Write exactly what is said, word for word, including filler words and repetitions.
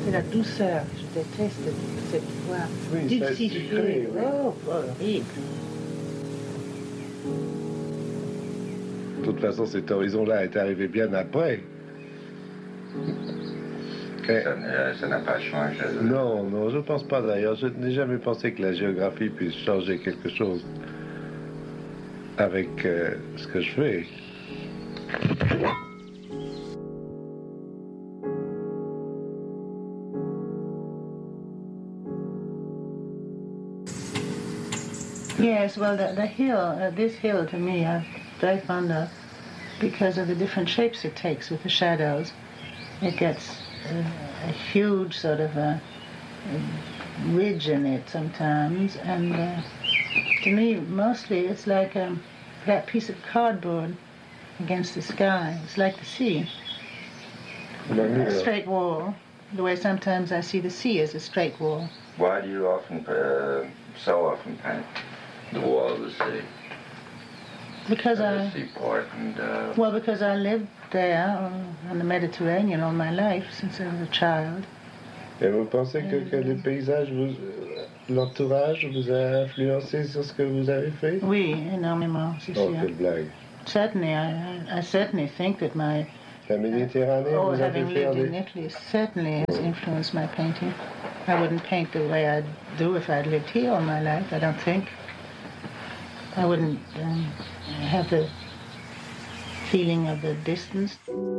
c'est la douceur. Je déteste cette voix oui, dulcifiée. Oui. Oh, horrible. De toute façon, cet horizon-là est arrivé bien après. Okay. Ça n'a pas changé. Non, non, je ne pense pas d'ailleurs. Je n'ai jamais pensé que la géographie puisse changer quelque chose avec euh, ce que je fais. Yes, well, the, the hill, uh, this hill to me, I'm very fond of because of the different shapes it takes with the shadows. It gets uh, a huge sort of a, a ridge in it sometimes, and uh, to me, mostly it's like a flat piece of cardboard against the sky. It's like the sea, a straight wall, the way sometimes I see the sea as a straight wall. Why do you often, uh, so often paint the wall of the sea? Because uh, I, seaport and, uh, well, because I lived there uh, on the Mediterranean all my life since I was a child. Et vous pensez que, que le paysage, vous, l'entourage vous a influencé sur ce que vous avez fait? Oui, énormément, c'est oh, sûr. Quelle blague. Certainly, I, I certainly think that my La Méditerranée uh, oh, vous a having fait lived faire in des... Italy certainly has influenced my painting. I wouldn't paint the way I'd do if I'd lived here all my life, I don't think. I wouldn't um, have the feeling of the distance.